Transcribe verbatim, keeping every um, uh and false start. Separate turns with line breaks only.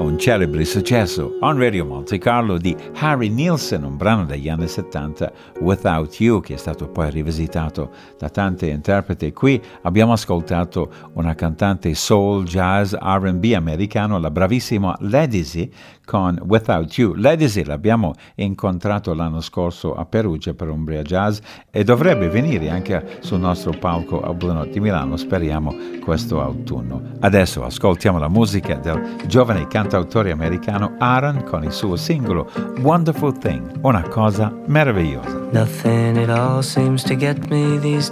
un celebre successo on Radio Monte Carlo di Harry Nilsson, un brano degli anni settanta, Without You, che è stato poi rivisitato da tanti interpreti. Qui abbiamo ascoltato una cantante soul, jazz, R and B americano, la bravissima Ledisi, con Without You. Ledisi l'abbiamo incontrato l'anno scorso a Perugia per Umbria Jazz e dovrebbe venire anche sul nostro palco a Blue Note di Milano, speriamo questo autunno. Adesso ascoltiamo la musica del giovane cantautore americano Aaron con il suo singolo Wonderful Thing, una cosa meravigliosa.
Nothing at all seems to get me these